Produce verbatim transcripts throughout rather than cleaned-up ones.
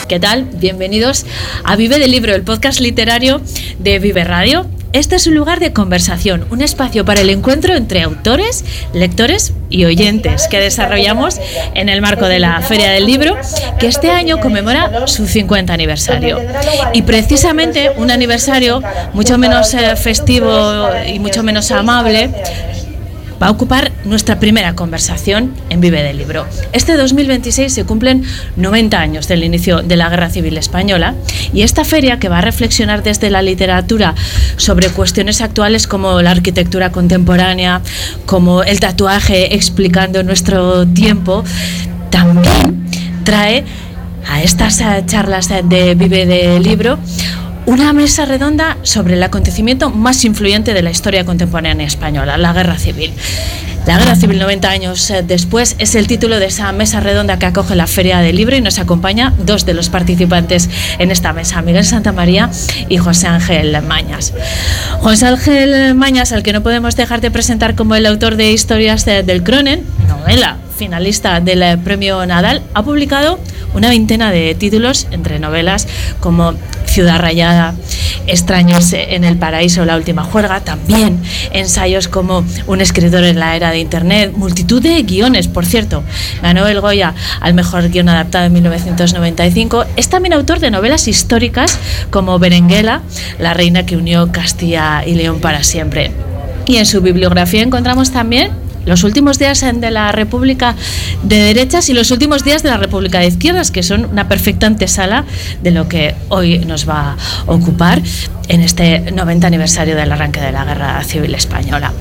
¿Qué tal? Bienvenidos a Vive del Libro, el podcast literario de Vive Radio. Este es un lugar de conversación, un espacio para el encuentro entre autores, lectores y oyentes que desarrollamos en el marco de la Feria del Libro, que este año conmemora su cincuenta aniversario. Y precisamente un aniversario mucho menos eh, festivo y mucho menos amable va a ocupar nuestra primera conversación en Vive del Libro. Este dos mil veintiséis se cumplen noventa años del inicio de la Guerra Civil Española y esta feria, que va a reflexionar desde la literatura sobre cuestiones actuales como la arquitectura contemporánea, como el tatuaje explicando nuestro tiempo, también trae a estas charlas de Vive del Libro una mesa redonda sobre el acontecimiento más influyente de la historia contemporánea española, la Guerra Civil. La Guerra Civil noventa años después es el título de esa mesa redonda que acoge la Feria del Libro y nos acompaña dos de los participantes en esta mesa, Miguel Santamaría y José Ángel Mañas. José Ángel Mañas, al que no podemos dejar de presentar como el autor de Historias de, del Cronen, novela finalista del Premio Nadal, ha publicado una veintena de títulos entre novelas como Ciudad Rayada, Extraños en el Paraíso, La Última Juerga, también ensayos como Un escritor en la era de Internet, multitud de guiones. Por cierto, ganó el Goya al mejor guión adaptado en mil novecientos noventa y cinco. Es también autor de novelas históricas como Berenguela, la reina que unió Castilla y León para siempre. Y en su bibliografía encontramos también Los últimos días de la República de Derechas y Los últimos días de la República de Izquierdas, que son una perfecta antesala de lo que hoy nos va a ocupar en este noventa aniversario del arranque de la Guerra Civil Española.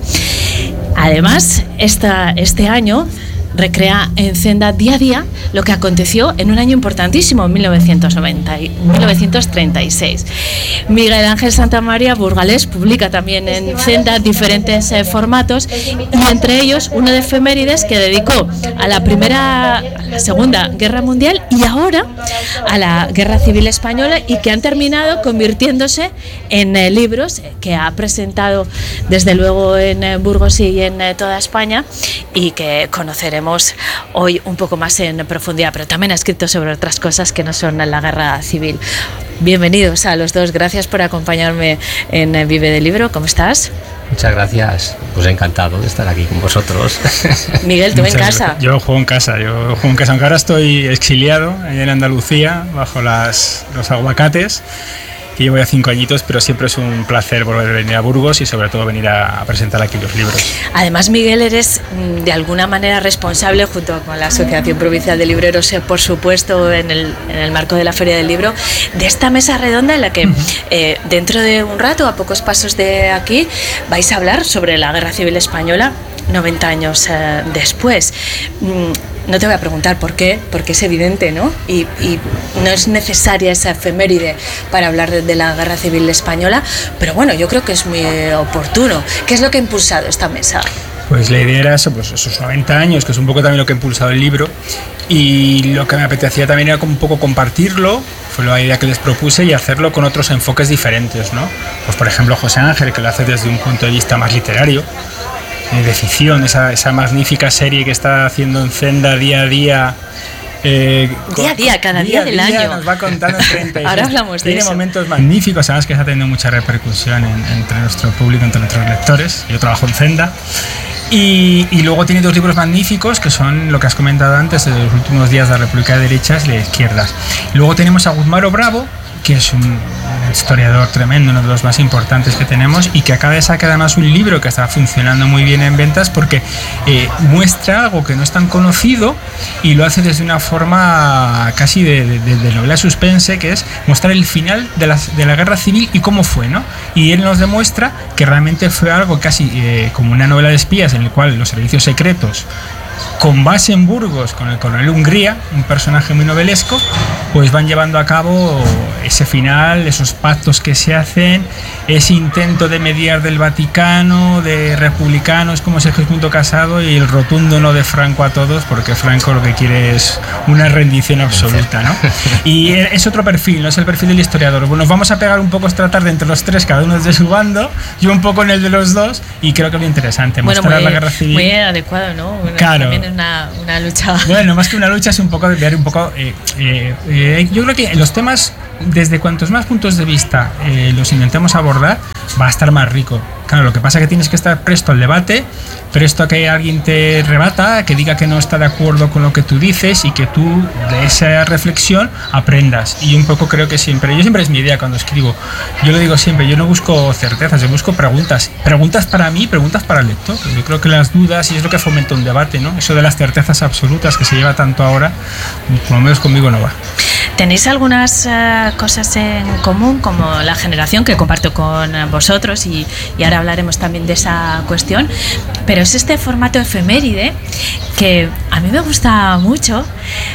Además, esta, este año recrea en Zenda día a día lo que aconteció en un año importantísimo, en mil novecientos treinta y seis. Miguel Ángel Santamaría, burgalés, publica también en Zenda diferentes eh, formatos, y entre ellos uno de efemérides que dedicó a la primera, a la Segunda Guerra Mundial y ahora a la Guerra Civil Española, y que han terminado convirtiéndose en eh, libros que ha presentado desde luego en eh, Burgos y en eh, toda España, y que conoceremos hoy un poco más en profundidad, pero también ha escrito sobre otras cosas que no son la Guerra Civil. Bienvenidos a los dos, gracias por acompañarme en Vive del Libro. ¿Cómo estás? Muchas gracias, pues encantado de estar aquí con vosotros. Miguel, ¿tú en casa? Yo juego en casa, yo juego en casa, aunque ahora estoy exiliado en Andalucía, bajo las, los aguacates, que llevo ya cinco añitos, pero siempre es un placer volver a venir a Burgos y sobre todo venir a, a presentar aquí los libros. Además, Miguel, eres de alguna manera responsable, junto con la Asociación Provincial de Libreros, por supuesto, en el, en el marco de la Feria del Libro, de esta mesa redonda en la que eh, dentro de un rato, a pocos pasos de aquí, vais a hablar sobre la Guerra Civil Española noventa años eh, después. No te voy a preguntar por qué, porque es evidente, ¿no? Y, y no es necesaria esa efeméride para hablar de, de la Guerra Civil Española, pero bueno, yo creo que es muy oportuno. ¿Qué es lo que ha impulsado esta mesa? Pues la idea era eso, pues esos noventa años, que es un poco también lo que ha impulsado el libro, y lo que me apetecía también era como un poco compartirlo, fue la idea que les propuse, y hacerlo con otros enfoques diferentes, ¿no? Pues por ejemplo José Ángel, que lo hace desde un punto de vista más literario, de ficción, esa, esa magnífica serie que está haciendo en Zenda día a día. Eh, día a día, cada día, día del día año. Nos va contando en treinta y seis. Ahora hablamos de Tiene eso. momentos magníficos, además que está teniendo mucha repercusión en, entre nuestro público, entre nuestros lectores. Yo trabajo en Zenda. Y, y luego tiene dos libros magníficos que son lo que has comentado antes, de Los últimos días de la República de Derechas y de Izquierdas. Y luego tenemos a Guzmán Bravo, que es un historiador tremendo, uno de los más importantes que tenemos, y que acaba de sacar además un libro que está funcionando muy bien en ventas porque eh, muestra algo que no es tan conocido y lo hace desde una forma casi de, de, de novela suspense, que es mostrar el final de la, de la Guerra Civil y cómo fue, ¿no? Y él nos demuestra que realmente fue algo casi eh, como una novela de espías en el cual los servicios secretos, con base en Burgos, con el coronel Hungría, un personaje muy novelesco, pues van llevando a cabo ese final, esos pactos que se hacen, ese intento de mediar del Vaticano, de republicanos como Sergio Punto Casado, y el rotundo no de Franco a todos, porque Franco lo que quiere es una rendición absoluta, ¿no? Y es otro perfil, no es el perfil del historiador. Bueno, nos vamos a pegar un poco, es tratar de entre los tres, cada uno desde su bando, yo un poco en el de los dos, y creo que es lo interesante, bueno, mostrar muy, la Guerra Civil. Muy adecuado, ¿no? Una, claro. también es una, una lucha. Bueno, más que una lucha es un poco de ver un poco... Eh, eh, eh, yo creo que los temas, desde cuantos más puntos de vista eh, los intentemos abordar, va a estar más rico. Claro, lo que pasa es que tienes que estar presto al debate, presto a que alguien te rebata, que diga que no está de acuerdo con lo que tú dices y que tú de esa reflexión aprendas. Y un poco creo que siempre, yo siempre es mi idea cuando escribo, yo lo digo siempre, yo no busco certezas, yo busco preguntas. Preguntas para mí, preguntas para el lector. Yo creo que las dudas, y es lo que fomenta un debate, ¿no? Eso de las certezas absolutas que se lleva tanto ahora, por lo menos conmigo no va. ¿Tenéis algunas uh, cosas en común, como la generación que comparto con vosotros, y, y ahora hablaremos también de esa cuestión? Pero es este formato efeméride que a mí me gusta mucho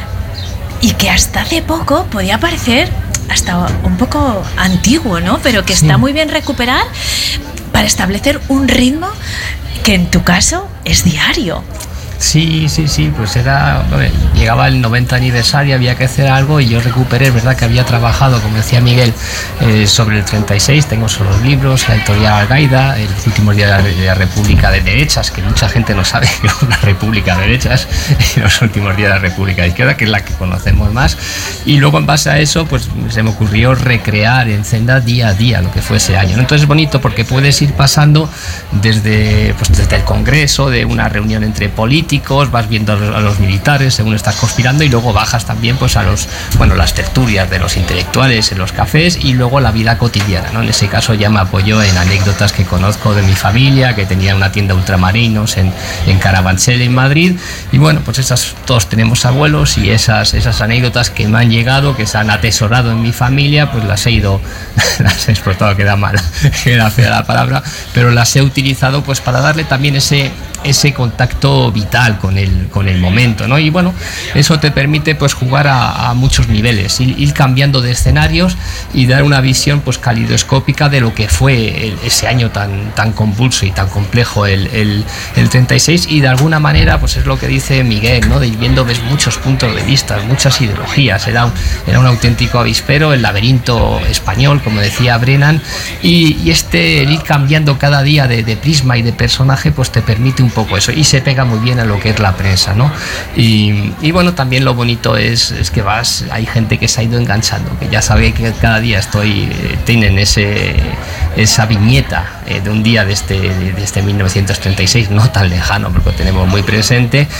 y que hasta hace poco podía parecer hasta un poco antiguo, ¿no? Pero que está sí. muy bien recuperar para establecer un ritmo que en tu caso es diario. Sí, sí, sí, pues era, ver, llegaba el noventa aniversario, había que hacer algo y yo recuperé, es verdad que había trabajado, como decía Miguel, eh, sobre el treinta y seis, tengo solo los libros, la editorial Algaida, los últimos días de la, de la República de Derechas, que mucha gente no sabe que es una República de Derechas, y los últimos días de la República de Izquierda, que es la que conocemos más, y luego en base a eso, pues se me ocurrió recrear en Zenda día a día lo que fue ese año, ¿no? Entonces es bonito porque puedes ir pasando desde, pues, desde el Congreso, de una reunión entre políticos, vas viendo a los militares según estás conspirando, y luego bajas también pues a los, bueno, las tertulias de los intelectuales en los cafés, y luego la vida cotidiana, ¿no? En ese caso ya me apoyó en anécdotas que conozco de mi familia, que tenía una tienda ultramarinos en, en Carabanchel, en Madrid, y bueno, pues esas, todos tenemos abuelos, y esas, esas anécdotas que me han llegado, que se han atesorado en mi familia, pues las he ido, las he explotado, queda mal, queda fea la palabra, pero las he utilizado pues para darle también ese ese contacto vital con el, con el momento, ¿no? Y bueno, eso te permite pues jugar a, a muchos niveles, ir, ir cambiando de escenarios y dar una visión pues calidoscópica de lo que fue el, ese año tan, tan convulso y tan complejo el, el, el treinta y seis, y de alguna manera pues es lo que dice Miguel, ¿no? De ir viendo, ves muchos puntos de vista, muchas ideologías, era un, era un auténtico avispero, el laberinto español, como decía Brennan, y, y este el ir cambiando cada día de, de prisma y de personaje pues te permite un un poco eso, y se pega muy bien a lo que es la prensa, ¿no? Y, y bueno, también lo bonito es, es que vas, hay gente que se ha ido enganchando, que ya sabe que cada día estoy, eh, tienen ese, esa viñeta eh, de un día de este, de este mil novecientos treinta y seis, no tan lejano, porque lo tenemos muy presente,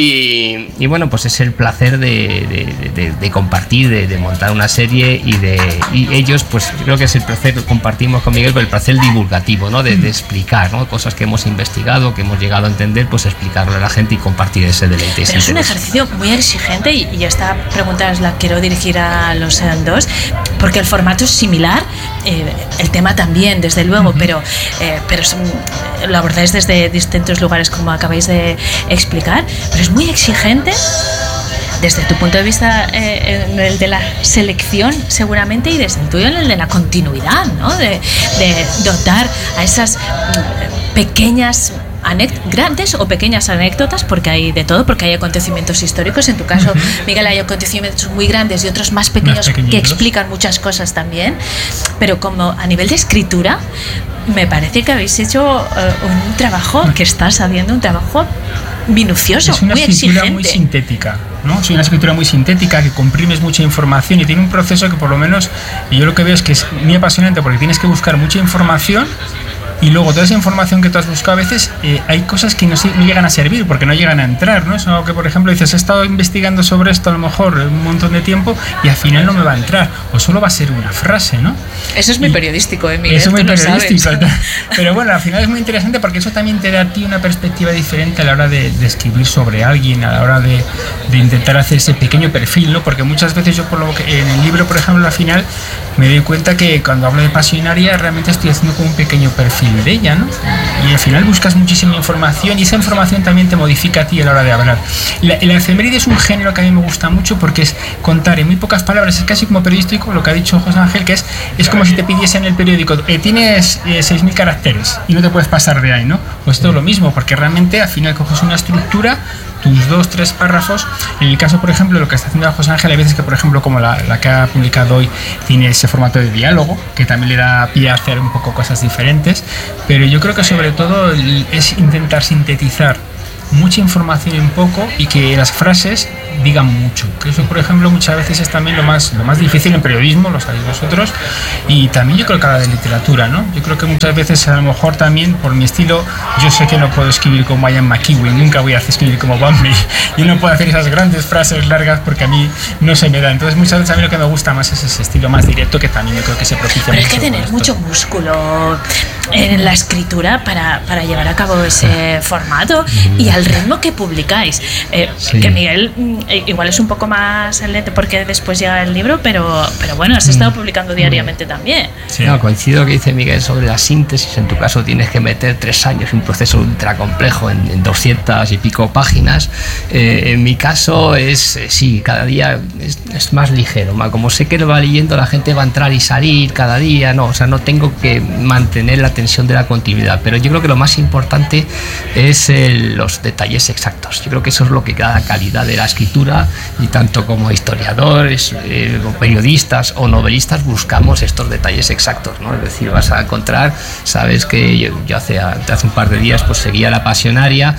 y, y bueno, pues es el placer de, de, de, de compartir, de, de montar una serie, y de y ellos, pues creo que es el placer, compartimos con Miguel, pero el placer divulgativo, ¿no? De, de explicar, ¿no? Cosas que hemos investigado, que hemos llegado a entender, pues explicarlo a la gente y compartir ese deleite. Pero es un ejercicio muy exigente, y, y esta pregunta la quiero dirigir a los dos, porque el formato es similar, eh, el tema también, desde luego, uh-huh. pero, eh, pero es, lo abordáis desde distintos lugares, como acabáis de explicar, pero es muy exigente desde tu punto de vista, eh, en el de la selección seguramente, y desde el tuyo en el de la continuidad, ¿no? De, de dotar a esas pequeñas grandes o pequeñas anécdotas, porque hay de todo, porque hay acontecimientos históricos. En tu caso, uh-huh. Miguel, hay acontecimientos muy grandes y otros más pequeños más que explican muchas cosas también, pero como a nivel de escritura me parece que habéis hecho uh, un trabajo, que estás haciendo un trabajo minucioso, es una muy escritura exigente. Muy sintética, ¿no? Es una escritura muy sintética, que comprimes mucha información y tiene un proceso que, por lo menos, yo lo que veo es que es muy apasionante, porque tienes que buscar mucha información, y luego toda esa información que tú has buscado, a veces eh, hay cosas que no, no llegan a servir porque no llegan a entrar, ¿no? Es algo que, por ejemplo, dices, he estado investigando sobre esto a lo mejor un montón de tiempo y al final no me va a entrar, o solo va a ser una frase, ¿no? Eso es muy y periodístico, ¿eh, Miguel? Eso es muy tú periodístico. Pero bueno, al final es muy interesante, porque eso también te da a ti una perspectiva diferente a la hora de, de escribir sobre alguien, a la hora de, de intentar hacer ese pequeño perfil, ¿no? Porque muchas veces yo, por lo que en el libro, por ejemplo, al final me doy cuenta que cuando hablo de Pasionaria realmente estoy haciendo como un pequeño perfil de ella, ¿no? Y al final buscas muchísima información, y esa información también te modifica a ti a la hora de hablar. La, la efeméride es un género que a mí me gusta mucho, porque es contar en muy pocas palabras, es casi como periodístico, lo que ha dicho José Ángel, que es, es como si te pidiesen en el periódico, eh, tienes eh, seis mil caracteres y no te puedes pasar de ahí, ¿no? Pues esto es lo mismo, porque realmente al final coges una estructura, tus dos, tres párrafos. En el caso, por ejemplo, lo que está haciendo José Ángel, hay veces que, por ejemplo, como la, la que ha publicado hoy, tiene ese formato de diálogo, que también le da pie a hacer un poco cosas diferentes, pero yo creo que sobre todo es intentar sintetizar mucha información en poco y que las frases digan mucho. Que eso, por ejemplo, muchas veces es también lo más, lo más difícil en periodismo, lo sabéis vosotros, y también yo creo que a la de literatura, ¿no? Yo creo que muchas veces, a lo mejor también, por mi estilo, yo sé que no puedo escribir como Ian McEwan, nunca voy a escribir como Bambi, y no puedo hacer esas grandes frases largas porque a mí no se me da. Entonces, muchas veces a mí lo que me gusta más es ese estilo más directo, que también yo creo que se propicia Pero mucho. hay que tener mucho músculo en la escritura para, para llevar a cabo ese formato y al ritmo que publicáis. Eh, sí. Que Miguel eh, igual es un poco más lento porque después llega el libro, pero, pero bueno, has estado publicando diariamente también. Sí. No, coincido que dice Miguel sobre la síntesis. En tu caso tienes que meter tres años, un proceso ultra complejo en, en doscientas y pico páginas. Eh, en mi caso es, eh, sí, cada día es, es más ligero. Como sé que lo va leyendo, la gente va a entrar y salir cada día, no, o sea, no tengo que mantener la tensión de la continuidad, pero yo creo que lo más importante es el, los detalles exactos. Yo creo que eso es lo que da calidad de la escritura, y tanto como historiadores, eh, o periodistas o novelistas buscamos estos detalles exactos, ¿no? Es decir, vas a encontrar, sabes que yo, yo hace, hace un par de días pues seguía La Pasionaria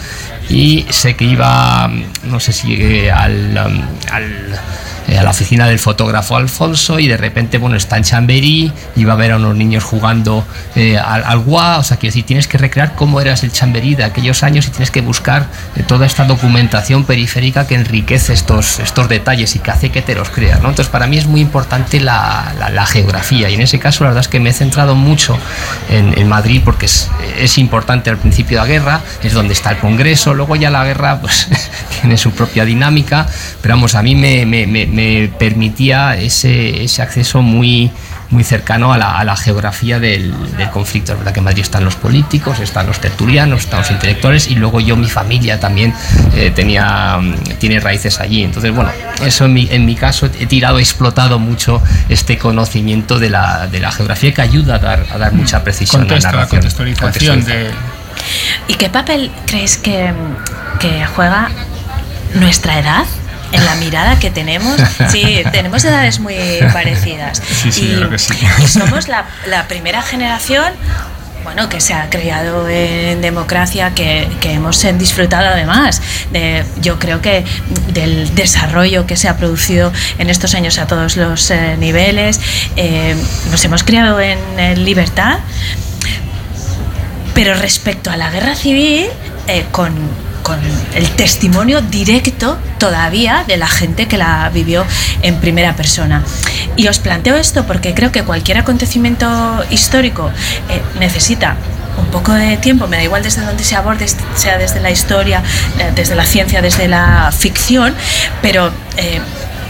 y sé que iba, no sé si llegué al, al a la oficina del fotógrafo Alfonso, y de repente, bueno, está en Chamberí y va a ver a unos niños jugando eh, al, al Gua. O sea, quiero decir, tienes que recrear cómo era el Chamberí de aquellos años y tienes que buscar eh, toda esta documentación periférica que enriquece estos, estos detalles y que hace que te los creas, ¿no? Entonces, para mí es muy importante la, la, la geografía, y en ese caso la verdad es que me he centrado mucho en, en Madrid porque es, es importante al principio de la guerra, es donde está el Congreso. Luego ya la guerra pues tiene su propia dinámica, pero vamos, a mí me, me, me, me permitía ese, ese acceso muy, muy cercano a la, a la geografía del, del conflicto. Es verdad que en Madrid están los políticos, están los tertulianos, están los intelectuales, y luego yo, mi familia también eh, tenía, tiene raíces allí. Entonces, bueno, eso en mi, en mi caso he tirado, he explotado mucho este conocimiento de la, de la geografía, que ayuda a dar, a dar mucha precisión Contexto, a la narración. Contextualización de... ¿Y qué papel crees que, que juega nuestra edad en la mirada que tenemos? Sí, tenemos edades muy parecidas. Sí, sí, y, yo creo que sí. Y somos la, la primera generación, bueno, que se ha criado en democracia, que, que hemos disfrutado además de, yo creo que del desarrollo que se ha producido en estos años a todos los eh, niveles. Eh, nos hemos criado en, en libertad, pero respecto a la guerra civil, eh, con con el testimonio directo todavía de la gente que la vivió en primera persona. Y os planteo esto porque creo que cualquier acontecimiento histórico eh, necesita un poco de tiempo, me da igual desde donde se aborde, sea desde la historia, eh, desde la ciencia, desde la ficción, pero eh,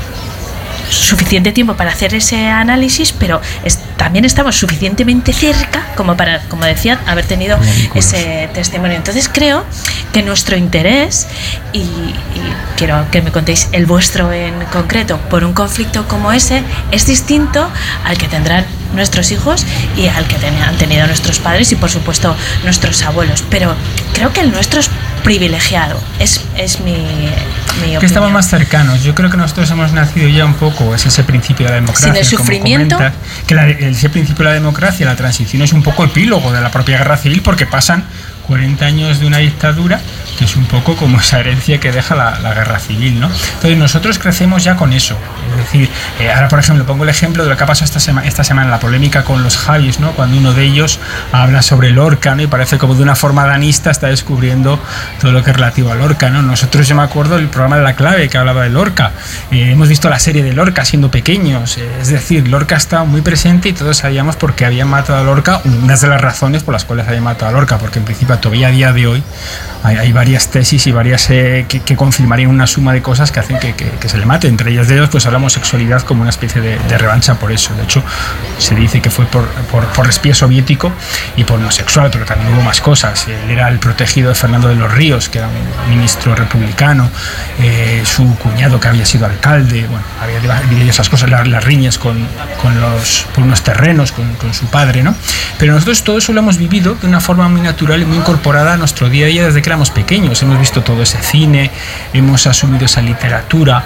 suficiente tiempo para hacer ese análisis, pero es, también estamos suficientemente cerca como para, como decía, haber tenido ese testimonio. Entonces creo que nuestro interés, y, y quiero que me contéis el vuestro en concreto, por un conflicto como ese, es distinto al que tendrán nuestros hijos y al que ten, han tenido nuestros padres y por supuesto nuestros abuelos, pero creo que el nuestro es privilegiado, es, es mi, mi opinión. Que estamos más cercanos. Yo creo que nosotros hemos nacido ya un poco, es ese principio de la democracia. Sin el sufrimiento. Como comentas, que la, ese principio de la democracia, la transición, es un poco epílogo de la propia guerra civil, porque pasan cuarenta años de una dictadura, que es un poco como esa herencia que deja la, la guerra civil, ¿no? Entonces nosotros crecemos ya con eso. Es decir, eh, ahora por ejemplo pongo el ejemplo de lo que ha pasado esta, sema, esta semana, la polémica con los Javis, ¿no? Cuando uno de ellos habla sobre Lorca, ¿no? Y parece como de una forma danista está descubriendo todo lo que es relativo a Lorca, ¿no? Nosotros, yo me acuerdo del programa de La Clave que hablaba de Lorca, eh, hemos visto la serie de Lorca siendo pequeños, eh, es decir, Lorca estaba muy presente y todos sabíamos por qué habían matado a Lorca, una de las razones por las cuales habían matado a Lorca, porque en principio todavía a día de hoy hay, hay varias tesis y varias eh, que, que confirmarían una suma de cosas que hacen que, que, que se le mate. Entre ellas de ellos pues la homosexualidad como una especie de, de revancha por eso. De hecho se dice que fue por, por, por espía soviético y por homosexual, pero también hubo más cosas. Él era el protegido de Fernando de los Ríos, que era un ministro republicano, eh, su cuñado que había sido alcalde, bueno, había esas cosas, las, las riñas con, con los, por unos terrenos con, con su padre, ¿no? Pero nosotros todo eso lo hemos vivido de una forma muy natural y muy incorporada a nuestro día a día desde que éramos pequeños. Hemos visto todo ese cine, hemos asumido esa literatura,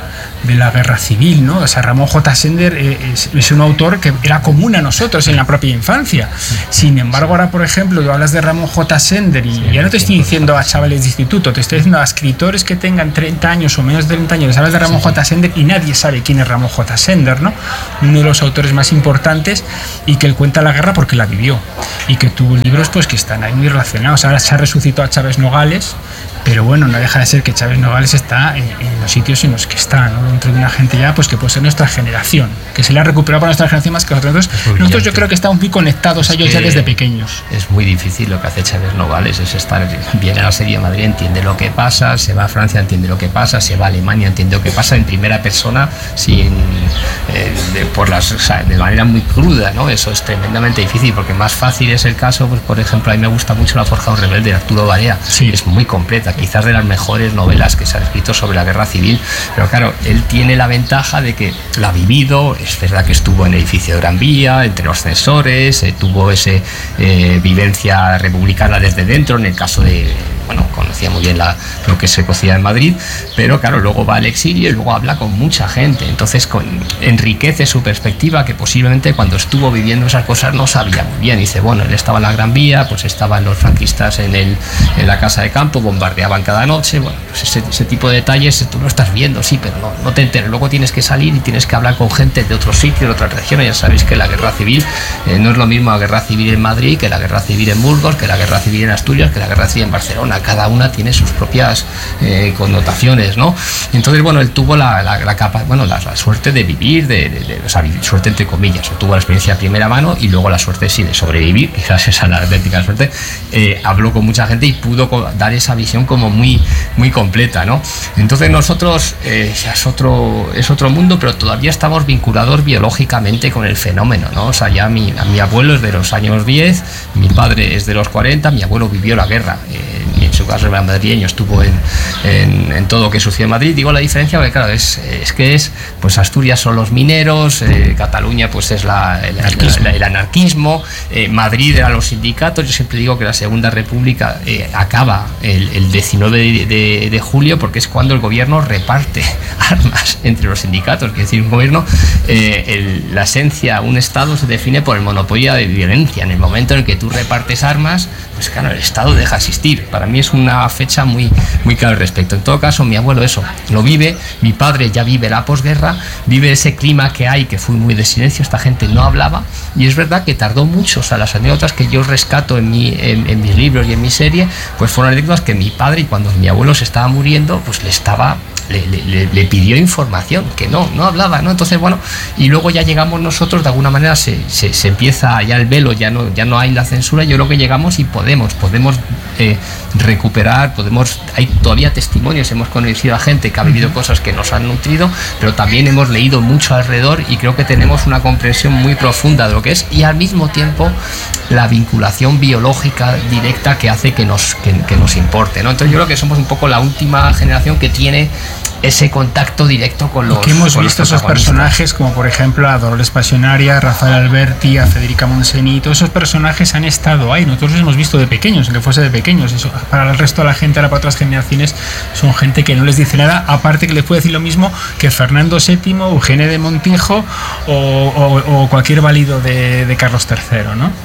de la guerra civil, ¿no? O sea, Ramón J. Sender eh, es, es un autor que era común a nosotros en la propia infancia. Sin embargo, ahora, por ejemplo, tú hablas de Ramón J. Sender y ya no te estoy diciendo a chavales de instituto, te estoy diciendo a escritores que tengan treinta años o menos de treinta años, les hablas de Ramón J. Sender y nadie sabe quién es Ramón J. Sender, ¿no? Uno de los autores más importantes, y que él cuenta la guerra porque la vivió y que tuvo libros pues que están ahí muy relacionados. Ahora se ha resucitado a Chávez Nogales, pero bueno, no deja de ser que Chávez Nogales está en, en los sitios en los que está, ¿no? Dentro de una gente ya pues que puede ser nuestra generación, que se le ha recuperado para nuestra generación más que nosotros. Nosotros yo creo que estamos muy conectados a ellos ya desde pequeños. Es muy difícil lo que hace Chávez Nogales, es estar, viene a la serie de Madrid, entiende lo que pasa, se va a Francia, entiende lo que pasa, se va a Alemania, entiende lo que pasa en primera persona, sin, eh, de, por las, o sea, de manera muy cruda, ¿no? Eso es tremendamente difícil, porque más fácil es el caso, pues por ejemplo, a mí me gusta mucho La Forja de un Rebelde de Arturo Barea, sí. Es muy completa, quizás de las mejores novelas que se han escrito sobre la guerra civil, pero claro, él tiene la ventaja de que la ha vivido, es verdad que estuvo en el edificio de Gran Vía, entre los censores, eh, tuvo esa eh, vivencia republicana desde dentro, en el caso de, bueno, conocía muy bien la, lo que se cocía en Madrid, pero claro, luego va al exilio y luego habla con mucha gente, entonces con, enriquece su perspectiva, que posiblemente cuando estuvo viviendo esas cosas no sabía muy bien. Dice, bueno, él estaba en la Gran Vía, pues estaban los franquistas en, el, en la casa de campo, bombardeaban cada noche, bueno, pues ese, ese tipo de detalles tú lo estás viendo, sí, pero no, no te enteras, luego tienes que salir y tienes que hablar con gente de otros sitios, de otras regiones. Ya sabéis que la guerra civil eh, no es lo mismo la guerra civil en Madrid que la guerra civil en Burgos, que la guerra civil en Asturias, que la guerra civil en Barcelona. Cada una tiene sus propias eh, connotaciones, ¿no? Entonces, bueno, él tuvo la, la, la capa, bueno, la, la suerte de vivir, de, de, de, o sea, suerte entre comillas, o tuvo la experiencia de primera mano y luego la suerte sí de sobrevivir, quizás esa es la auténtica suerte. Eh, habló con mucha gente y pudo dar esa visión como muy, muy completa, ¿no? Entonces nosotros eh, es otro, es otro mundo, pero todavía estamos vinculados biológicamente con el fenómeno, ¿no? O sea, ya mi, mi abuelo es de los años diez, mi padre es de los cuarenta, mi abuelo vivió la guerra. Eh, en su caso era madrileño, estuvo en, en, en todo lo que sucedió en Madrid. Digo la diferencia porque claro, es, es que es, pues Asturias son los mineros, eh, Cataluña pues es la, el, anarquismo, la, el anarquismo eh, Madrid eran los sindicatos. Yo siempre digo que la Segunda República eh, acaba el, el diecinueve de, de, de julio, porque es cuando el gobierno reparte armas entre los sindicatos. Es decir, un gobierno, eh, el, la esencia, un Estado se define por el monopolio de violencia. En el momento en el que tú repartes armas, pues claro, el Estado deja de existir. Para mí es una fecha muy, muy clara al respecto. En todo caso, mi abuelo eso lo vive, mi padre ya vive la posguerra, vive ese clima que hay, que fue muy de silencio, esta gente no hablaba, y es verdad que tardó mucho. O sea, las anécdotas que yo rescato en, mi, en, en mis libros y en mi serie, pues fueron anécdotas que mi padre, y cuando mi abuelo se estaba muriendo, pues le estaba... Le, le, le pidió información, que no, no hablaba, ¿no? Entonces, bueno, y luego ya llegamos nosotros, de alguna manera se, se, se empieza ya el velo, ya no, ya no hay la censura. Yo creo que llegamos y podemos, podemos eh, recuperar, podemos, hay todavía testimonios, hemos conocido a gente que ha vivido cosas que nos han nutrido, pero también hemos leído mucho alrededor y creo que tenemos una comprensión muy profunda de lo que es, y al mismo tiempo la vinculación biológica directa que hace que nos, que, que nos importe, ¿no? Entonces yo creo que somos un poco la última generación que tiene ese contacto directo con los... Que hemos visto esos personajes como por ejemplo a Dolores Pasionaria, a Rafael Alberti, a Federica Montseny. Todos esos personajes han estado ahí, nosotros los hemos visto de pequeños, aunque fuese de pequeños. Eso, para el resto de la gente, ahora para otras generaciones, son gente que no les dice nada, aparte que les puede decir lo mismo que Fernando séptimo, Eugene de Montijo o, o, o cualquier válido de, de Carlos tercero, ¿no?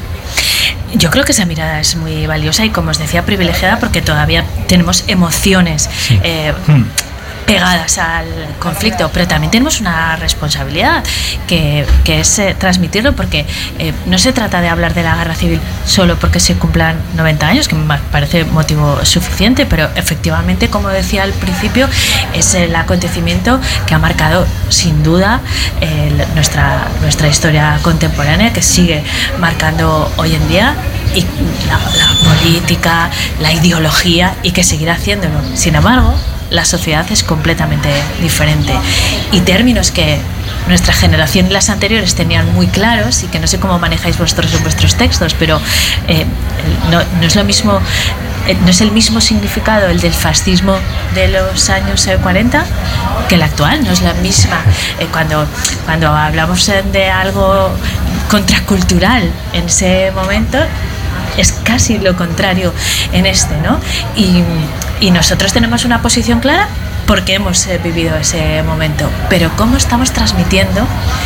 Yo creo que esa mirada es muy valiosa y, como os decía, privilegiada, porque todavía tenemos emociones sí. eh, hmm. pegadas al conflicto, pero también tenemos una responsabilidad que, que es eh, transmitirlo, porque eh, no se trata de hablar de la guerra civil solo porque se cumplan noventa años, que me parece motivo suficiente, pero efectivamente, como decía al principio, es el acontecimiento que ha marcado sin duda eh, nuestra, nuestra historia contemporánea, que sigue marcando hoy en día, y la, la política, la ideología, y que seguirá haciéndolo. Sin embargo, la sociedad es completamente diferente, y términos que nuestra generación y las anteriores tenían muy claros y que no sé cómo manejáis vosotros en vuestros textos, pero eh, no, no es lo mismo, eh, no es el mismo significado el del fascismo de los años eh, cuarenta que el actual, no es la misma. Eh, cuando, cuando hablamos de algo contracultural en ese momento, es casi lo contrario en este, ¿no? Y, y nosotros tenemos una posición clara porque hemos eh, vivido ese momento, pero cómo estamos transmitiendo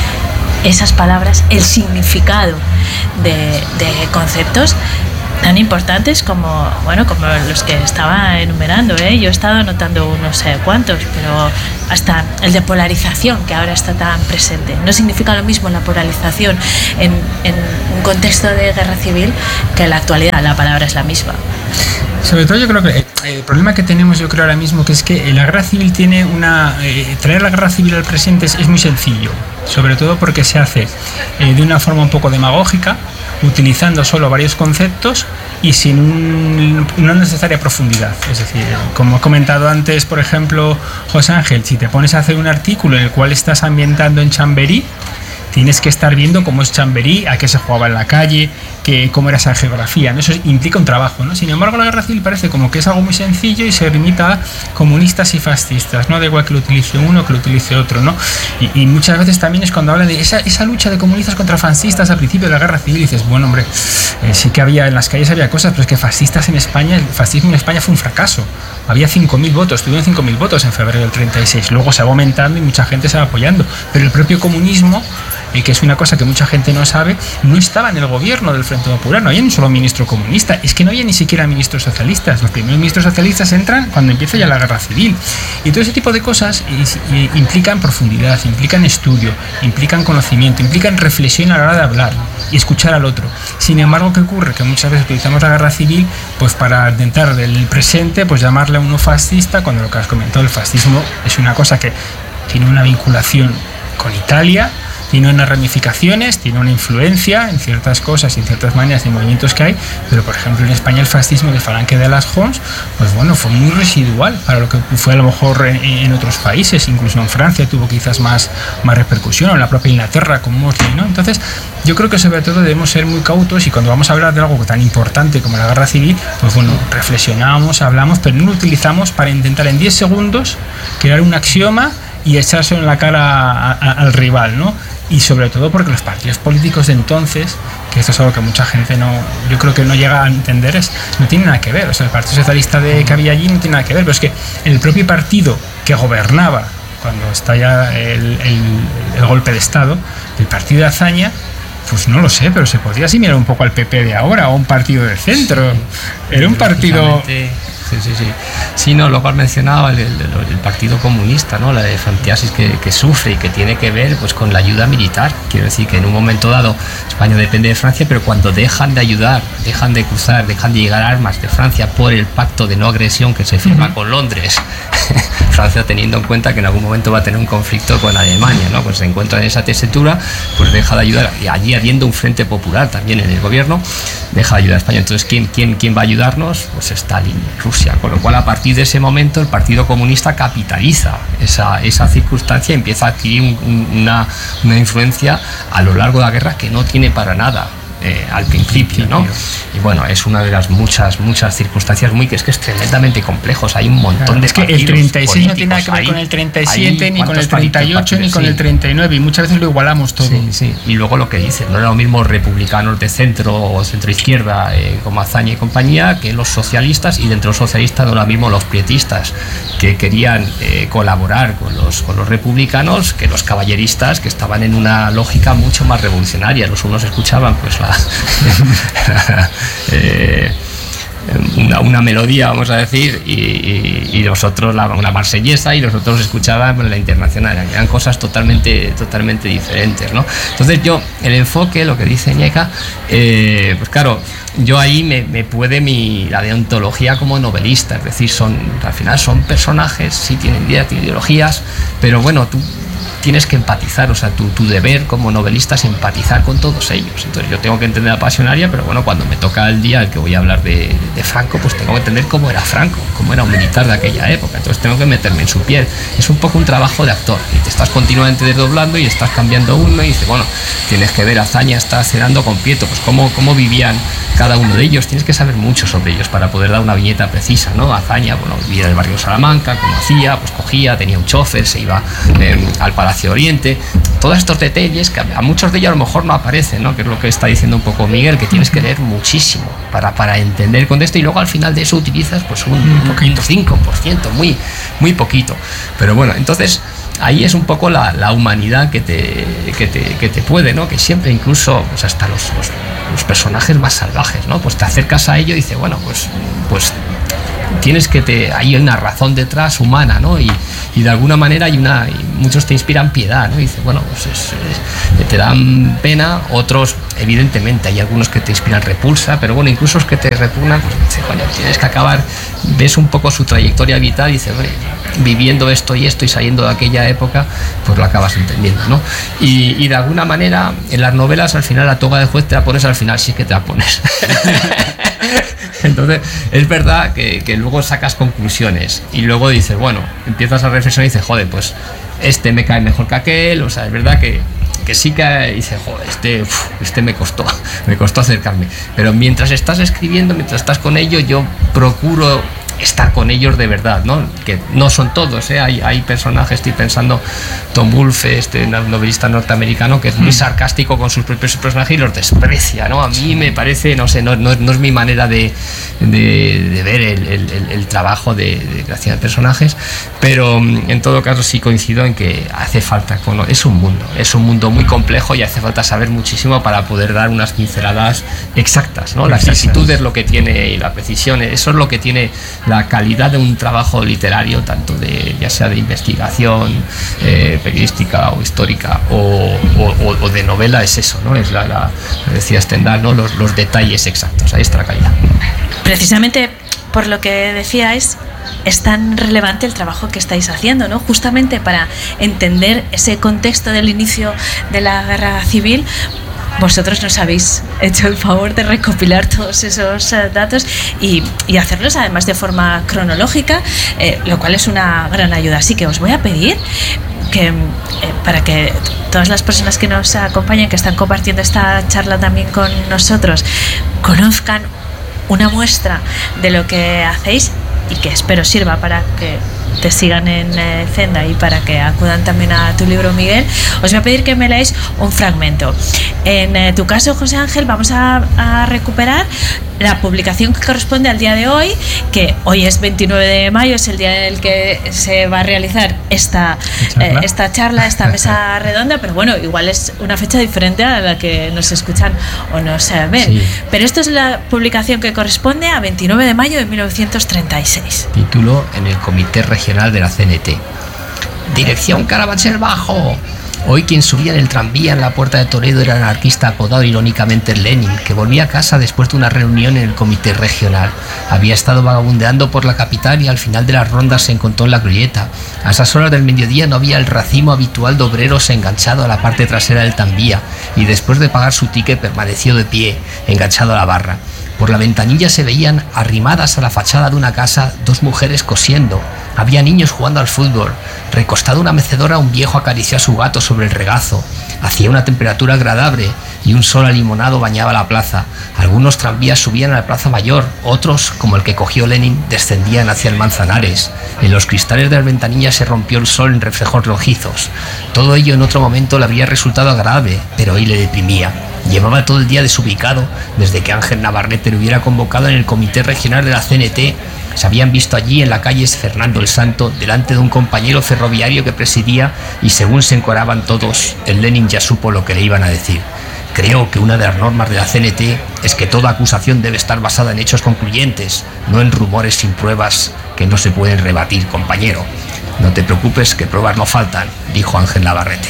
esas palabras, el significado de, de conceptos tan importantes como, bueno, como los que estaba enumerando, ¿eh? Yo he estado anotando no sé cuántos, pero hasta el de polarización, que ahora está tan presente. No significa lo mismo la polarización en, en un contexto de guerra civil que en la actualidad. La palabra es la misma. Sobre todo yo creo que el problema que tenemos yo creo ahora mismo que es que la guerra civil tiene una... Eh, traer la guerra civil al presente es, es muy sencillo, sobre todo porque se hace eh, de una forma un poco demagógica, utilizando solo varios conceptos y sin un, una necesaria profundidad. Es decir, como he comentado antes, por ejemplo, José Ángel, si te pones a hacer un artículo en el cual estás ambientando en Chamberí, tienes que estar viendo cómo es Chamberí, a qué se jugaba en la calle, que, cómo era esa geografía, ¿no? Eso implica un trabajo, ¿no? Sin embargo, la guerra civil parece como que es algo muy sencillo y se limita a comunistas y fascistas, ¿no? Da igual que lo utilice uno que lo utilice otro, ¿no? Y, y muchas veces también es cuando hablan de esa, esa lucha de comunistas contra fascistas al principio de la guerra civil y dices, bueno, hombre, eh, sí que había, en las calles había cosas, pero es que fascistas en España, el fascismo en España fue un fracaso. Había cinco mil votos, tuvieron cinco mil votos en febrero del treinta y seis, luego se va aumentando y mucha gente se va apoyando, pero el propio comunismo, eh, que es una cosa que mucha gente no sabe, no estaba en el gobierno del Frente Popular, no había un solo ministro comunista, es que no había ni siquiera ministros socialistas. Los primeros ministros socialistas entran cuando empieza ya la guerra civil, y todo ese tipo de cosas y, y, implican profundidad, implican estudio, implican conocimiento, implican reflexión a la hora de hablar y escuchar al otro. Sin embargo, ¿qué ocurre? Que muchas veces utilizamos la guerra civil pues para intentar del presente pues llamarle a uno fascista, cuando lo que has comentado, el fascismo es una cosa que tiene una vinculación con Italia, tiene unas ramificaciones, tiene una influencia en ciertas cosas y en ciertas maneras y movimientos que hay, pero por ejemplo en España el fascismo de Falange de las Hons, pues bueno, fue muy residual para lo que fue a lo mejor en, en otros países, incluso en Francia tuvo quizás más, más repercusión, o en la propia Inglaterra con Mosley, ¿no? Entonces yo creo que sobre todo debemos ser muy cautos y cuando vamos a hablar de algo tan importante como la guerra civil, pues bueno, reflexionamos, hablamos, pero no lo utilizamos para intentar en diez segundos crear un axioma y echarse en la cara a, a, al rival, ¿no? Y sobre todo porque los partidos políticos de entonces, que esto es algo que mucha gente no, yo creo que no llega a entender, es, no tiene nada que ver. O sea, el Partido Socialista de que había allí no tiene nada que ver, pero es que el propio partido que gobernaba cuando estalla el, el, el golpe de Estado, el partido de Azaña, pues no lo sé, pero se podría asimilar un poco al P P de ahora, o un partido de centro. Era un partido... Sí, sí, sí. Sí, no, lo cual mencionaba el, el, el Partido Comunista, ¿no? La de Frontiasis que, que sufre y que tiene que ver pues con la ayuda militar. Quiero decir que en un momento dado España depende de Francia, pero cuando dejan de ayudar, dejan de cruzar, dejan de llegar armas de Francia por el pacto de no agresión que se firma uh-huh. con Londres, Francia teniendo en cuenta que en algún momento va a tener un conflicto con Alemania, ¿no? Pues se encuentra en esa tesitura, pues deja de ayudar, y allí habiendo un frente popular también en el gobierno, deja de ayudar a España. Entonces, ¿quién, quién, quién va a ayudarnos? Pues Stalin, Rusia. Con lo cual, a partir de ese momento, el Partido Comunista capitaliza esa, esa circunstancia y empieza a adquirir un, un, una, una influencia a lo largo de la guerra que no tiene para nada eh, al principio, ¿no? Y bueno, es una de las muchas, muchas circunstancias muy que es que es tremendamente complejos. Hay un montón claro, de es que el treinta y seis no tiene nada que ver hay, con el treinta y siete, ni con el treinta y ocho, ni con sí. el treinta y nueve, y muchas veces lo igualamos todo. Sí, sí. Y luego lo que dicen, no era lo mismo republicanos de centro o centro izquierda, eh, como Azaña y compañía, que los socialistas, y dentro de los socialistas no era lo mismo los prietistas, que querían eh, colaborar con los, con los republicanos, que los caballeristas, que estaban en una lógica mucho más revolucionaria. Los unos escuchaban pues la eh, una, una melodía, vamos a decir, y, y, y los otros la, una marsellesa, y los otros escuchaban la internacional. Eran cosas totalmente, totalmente diferentes, ¿no? Entonces yo, el enfoque, lo que dice Ñeca, eh, pues claro, yo ahí me, me puede mi, la deontología como novelista, es decir, son, al final son personajes, sí tienen ideas, tienen ideologías, pero bueno, tú tienes que empatizar, o sea, tu, tu deber como novelista es empatizar con todos ellos. Entonces yo tengo que entender a Pasionaria, pero bueno, cuando me toca el día en que voy a hablar de, de Franco, pues tengo que entender cómo era Franco, cómo era un militar de aquella época. Entonces tengo que meterme en su piel. Es un poco un trabajo de actor, y te estás continuamente desdoblando y estás cambiando uno, y dices, bueno, tienes que ver, Azaña está cenando con Prieto, pues cómo, cómo vivían cada uno de ellos, tienes que saber mucho sobre ellos para poder dar una viñeta precisa, ¿no? Azaña, bueno, vivía en el barrio de Salamanca, como hacía, pues cogía, tenía un chofer, se iba eh, al Palacio Espacio Oriente, todos estos detalles que a muchos de ellos a lo mejor no aparecen, ¿no? Que es lo que está diciendo un poco Miguel, que tienes que leer muchísimo para, para entender el contexto, y luego al final de eso utilizas pues un, un poquito, cinco por ciento, muy, muy poquito. Pero bueno, entonces ahí es un poco la, la humanidad que te, que, te, que te puede, ¿no? Que siempre, incluso pues hasta los, los, los personajes más salvajes, ¿no? Pues te acercas a ello y dices, bueno, pues, pues tienes que te, hay una razón detrás humana, ¿no? Y, y de alguna manera hay una, y muchos te inspiran piedad, ¿no? Y dices, bueno, pues es, es, te dan pena, otros evidentemente hay algunos que te inspiran repulsa, pero bueno, incluso los que te repugnan, pues dices, bueno, tienes que acabar, ves un poco su trayectoria vital y dices, bueno, viviendo esto y esto y saliendo de aquella época, pues lo acabas entendiendo, ¿no? Y, y de alguna manera en las novelas al final la toga de juez te la pones al final, sí que te la pones. Entonces es verdad que, que luego sacas conclusiones y luego dices, bueno, empiezas a reflexionar y dices, joder, pues este me cae mejor que aquel, o sea, es verdad que, que sí que dices, joder, este, uf, este me costó, me costó acercarme, pero mientras estás escribiendo, mientras estás con ello, yo procuro estar con ellos de verdad, ¿no? Que no son todos, ¿eh? Hay, hay personajes, estoy pensando Tom Wolfe, este novelista norteamericano, que es muy sarcástico con sus propios personajes y los desprecia, ¿no? A mí me parece, no sé, no, no, no es mi manera de, de, de ver el, el, el trabajo de, de creación de personajes, pero en todo caso sí coincido en que hace falta, es un mundo, es un mundo muy complejo y hace falta saber muchísimo para poder dar unas pinceladas exactas, ¿no? La exactitud es lo que tiene y la precisión, eso es lo que tiene la calidad de un trabajo literario, tanto de, ya sea de investigación eh, periodística o histórica o, o, o de novela, es eso, ¿no? Es la, la decía Stendhal, ¿no? Los, los detalles exactos, ahí está la calidad. Precisamente por lo que decíais, es tan relevante el trabajo que estáis haciendo, ¿no? Justamente para entender ese contexto del inicio de la guerra civil. Vosotros nos habéis hecho el favor de recopilar todos esos uh, datos y, y hacerlos además de forma cronológica, eh, lo cual es una gran ayuda. Así que os voy a pedir que, eh, para que todas las personas que nos acompañan, que están compartiendo esta charla también con nosotros, conozcan una muestra de lo que hacéis y que espero sirva para que te sigan en eh, Zenda y para que acudan también a tu libro, Miguel. Os voy a pedir que me leáis un fragmento. En eh, tu caso, José Ángel, vamos a, a recuperar la publicación que corresponde al día de hoy, que hoy es veintinueve de mayo, es el día en el que se va a realizar esta charla, eh, esta, charla, esta mesa redonda, pero bueno, igual es una fecha diferente a la que nos escuchan o nos eh, ven. Sí. Pero esto es la publicación que corresponde a veintinueve de mayo de mil novecientos treinta y seis. Título: en el Comité Regional de la C N T. Dirección Carabanchel Bajo. Hoy quien subía en el tranvía en la puerta de Toledo era el anarquista apodado irónicamente Lenin, que volvía a casa después de una reunión en el comité regional. Había estado vagabundeando por la capital y al final de las rondas se encontró en la glorieta. A esas horas del mediodía no había el racimo habitual de obreros enganchado a la parte trasera del tranvía y después de pagar su ticket permaneció de pie, enganchado a la barra. Por la ventanilla se veían, arrimadas a la fachada de una casa, dos mujeres cosiendo. Había niños jugando al fútbol. Recostado en una mecedora, un viejo acarició a su gato sobre el regazo. Hacía una temperatura agradable y un sol alimonado bañaba la plaza. Algunos tranvías subían a la Plaza Mayor, otros, como el que cogió Lenin, descendían hacia el Manzanares. En los cristales de las ventanillas se rompió el sol en reflejos rojizos. Todo ello en otro momento le habría resultado agradable, pero hoy le deprimía. Llevaba todo el día desubicado desde que Ángel Navarrete le hubiera convocado en el Comité Regional de la C N T. Se habían visto allí en la calle Fernando el Santo, delante de un compañero ferroviario que presidía, y según se encoraban todos, el Lenin ya supo lo que le iban a decir. Creo que una de las normas de la C N T es que toda acusación debe estar basada en hechos concluyentes, no en rumores sin pruebas que no se pueden rebatir, compañero. No te preocupes, que pruebas no faltan, dijo Ángel Navarrete.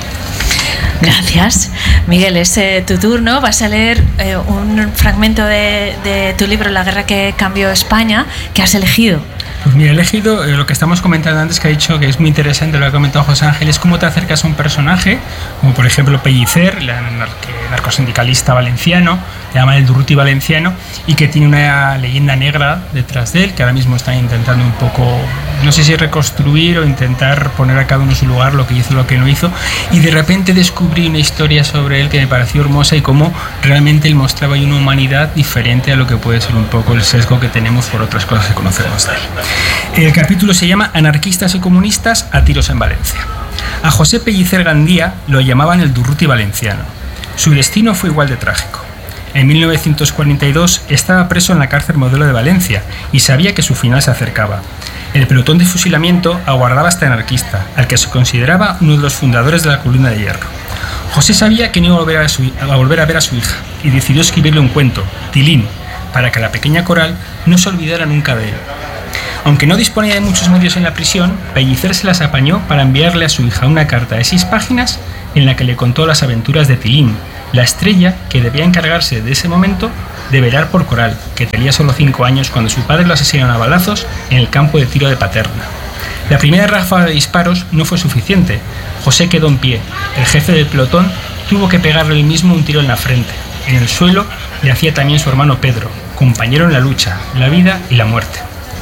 Gracias. Miguel, es eh, tu turno. Vas a leer eh, un fragmento de, de tu libro La guerra que cambió España, que has elegido. Pues mira, he elegido eh, lo que estamos comentando antes, que ha dicho que es muy interesante, lo que ha comentado José Ángel, es cómo te acercas a un personaje, como por ejemplo Pellicer, el narcosindicalista valenciano, se llama el Durruti valenciano, y que tiene una leyenda negra detrás de él, que ahora mismo están intentando un poco, no sé si reconstruir o intentar poner a cada uno en su lugar, lo que hizo, lo que no hizo, y de repente descubrí una historia sobre él que me pareció hermosa y cómo realmente él mostraba ahí una humanidad diferente a lo que puede ser un poco el sesgo que tenemos por otras cosas que conocemos de él. El capítulo se llama Anarquistas y comunistas a tiros en Valencia. A José Pellicer Gandía lo llamaban el Durruti valenciano. Su destino fue igual de trágico. En mil novecientos cuarenta y dos estaba preso en la cárcel Modelo de Valencia y sabía que su final se acercaba. El pelotón de fusilamiento aguardaba a este anarquista, al que se consideraba uno de los fundadores de la Columna de Hierro. José sabía que no iba a volver a, su, a volver a ver a su hija y decidió escribirle un cuento, Tilín, para que la pequeña Coral no se olvidara nunca de él. Aunque no disponía de muchos medios en la prisión, Pellicer se las apañó para enviarle a su hija una carta de seis páginas en la que le contó las aventuras de Tilín, la estrella que debía encargarse de ese momento de velar por Coral, que tenía solo cinco años cuando su padre lo asesinaron a balazos en el campo de tiro de Paterna. La primera ráfaga de disparos no fue suficiente. José quedó en pie. El jefe del pelotón tuvo que pegarle él mismo un tiro en la frente. En el suelo le hacía también su hermano Pedro, compañero en la lucha, la vida y la muerte.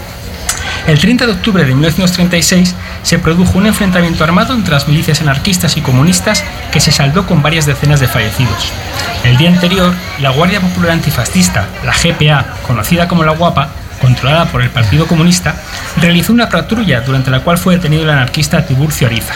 El treinta de octubre de mil novecientos treinta y seis se produjo un enfrentamiento armado entre las milicias anarquistas y comunistas que se saldó con varias decenas de fallecidos. El día anterior, la Guardia Popular Antifascista, la G P A, conocida como la Guapa, controlada por el Partido Comunista, realizó una patrulla durante la cual fue detenido el anarquista Tiburcio Ariza.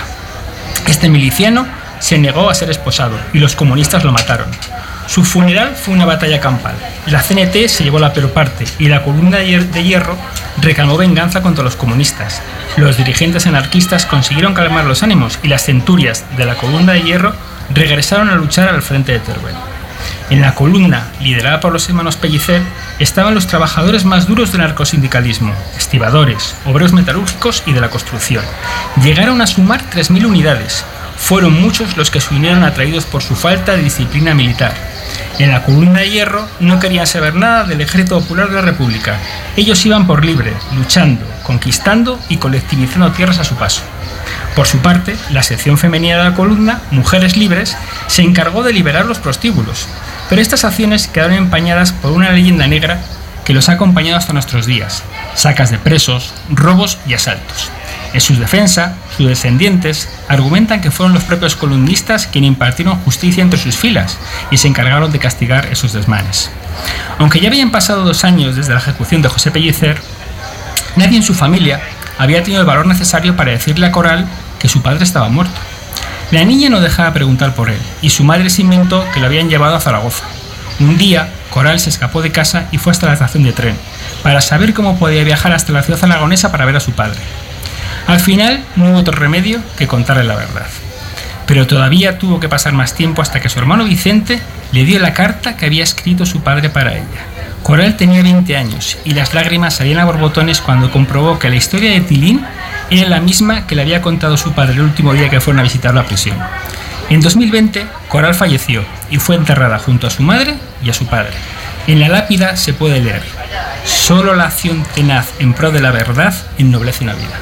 Este miliciano se negó a ser esposado y los comunistas lo mataron. Su funeral fue una batalla campal. La C N T se llevó la peor parte y la Columna de Hierro reclamó venganza contra los comunistas. Los dirigentes anarquistas consiguieron calmar los ánimos y las centurias de la Columna de Hierro regresaron a luchar al frente de Teruel. En la columna, liderada por los hermanos Pellicer, estaban los trabajadores más duros del narcosindicalismo, estibadores, obreros metalúrgicos y de la construcción. Llegaron a sumar tres mil unidades. Fueron muchos los que se unieron atraídos por su falta de disciplina militar. En la Columna de Hierro no querían saber nada del Ejército Popular de la República. Ellos iban por libre, luchando, conquistando y colectivizando tierras a su paso. Por su parte, la sección femenina de la columna, Mujeres Libres, se encargó de liberar los prostíbulos, pero estas acciones quedaron empañadas por una leyenda negra que los ha acompañado hasta nuestros días: sacas de presos, robos y asaltos. En su defensa, sus descendientes argumentan que fueron los propios columnistas quienes impartieron justicia entre sus filas y se encargaron de castigar esos desmanes. Aunque ya habían pasado dos años desde la ejecución de José Pellicer, nadie en su familia había tenido el valor necesario para decirle a Coral que su padre estaba muerto. La niña no dejaba de preguntar por él y su madre se inventó que lo habían llevado a Zaragoza. Un día, Coral se escapó de casa y fue hasta la estación de tren para saber cómo podía viajar hasta la ciudad aragonesa para ver a su padre. Al final no hubo otro remedio que contarle la verdad. Pero todavía tuvo que pasar más tiempo hasta que su hermano Vicente le dio la carta que había escrito su padre para ella. Coral tenía veinte años y las lágrimas salían a borbotones cuando comprobó que la historia de Tilín era la misma que le había contado su padre el último día que fueron a visitar la prisión. En dos mil veinte, Coral falleció y fue enterrada junto a su madre y a su padre. En la lápida se puede leer: solo la acción tenaz en pro de la verdad ennoblece una vida.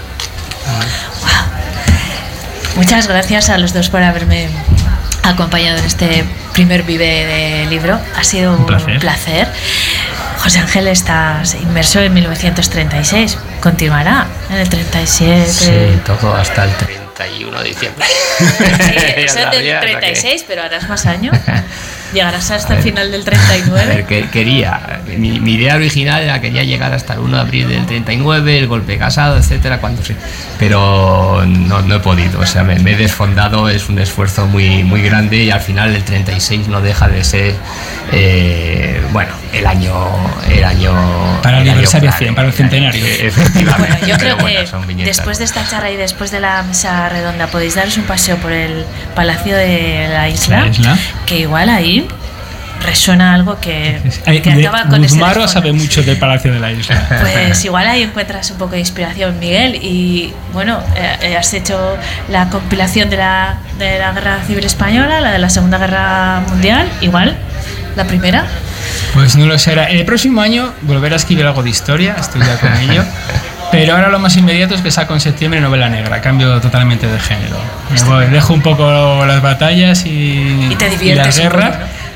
Wow. Muchas gracias a los dos por haberme acompañado en este primer Vive de libro. Ha sido un placer. un placer. José Ángel, estás inmerso en mil novecientos treinta y seis. ¿Continuará en el treinta y siete? Sí, todo hasta el treinta y uno de diciembre. Sí, eso es del treinta y seis, pero harás más años. ¿Llegarás hasta ver, el final del treinta y nueve? A ver, que, quería, mi, mi idea original era quería llegar hasta el uno de abril del treinta y nueve, el golpe casado, etcétera, cuando sí. Pero no, no he podido, o sea, me, me he desfondado, es un esfuerzo muy, muy grande y al final el treinta y seis no deja de ser, eh, bueno, el año, el año para el aniversario cien, para el centenario. Efectivamente. Bueno, yo creo bueno, que después de esta charla y después de la mesa redonda podéis daros un paseo por el Palacio de la Isla, ¿La isla? Que igual ahí resuena algo que, que acaba con ese Guzmaro sabe mucho del Palacio de la Isla. Pues igual ahí encuentras un poco de inspiración, Miguel. Y bueno, eh, has hecho la compilación de la, de la Guerra Civil Española, la de la Segunda Guerra Mundial, igual, la primera. Pues no lo sé. El próximo año volveré a escribir algo de historia, estoy ya con ello. Pero ahora lo más inmediato es que saco en septiembre novela negra, cambio totalmente de género. Me voy, dejo un poco las batallas y, y, te y la guerra.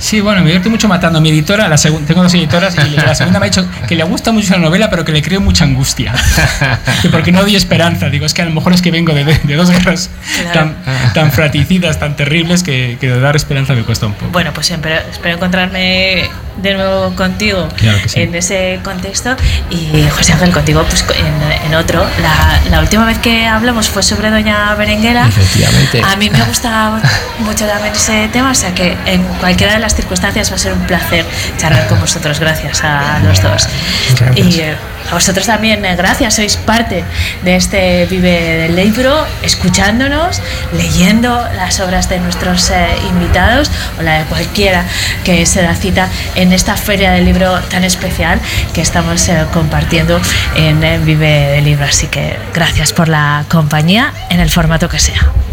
Sí, bueno, me divierto mucho matando a mi editora. La segun- tengo dos editoras y la segunda me ha dicho que le gusta mucho la novela, pero que le creo mucha angustia. Que porque no doy esperanza. Digo, es que a lo mejor es que vengo de, de, de dos guerras claro. tan, tan fraticidas, tan terribles, que, que dar esperanza me cuesta un poco. Bueno, pues espero, espero encontrarme de nuevo contigo claro que sí. en ese contexto. Y José Ángel, contigo pues en, en otro. La, la última vez que hablamos fue sobre Doña Berenguela. Efectivamente. A mí me gusta mucho también ese tema, o sea que en cualquiera de las circunstancias va a ser un placer charlar con vosotros. Gracias a los dos. Gracias. Y eh, a vosotros también, eh, gracias, sois parte de este Vive del Libro, escuchándonos, leyendo las obras de nuestros eh, invitados o la de cualquiera que se da cita en esta feria del libro tan especial que estamos eh, compartiendo en, en Vive del Libro. Así que gracias por la compañía en el formato que sea.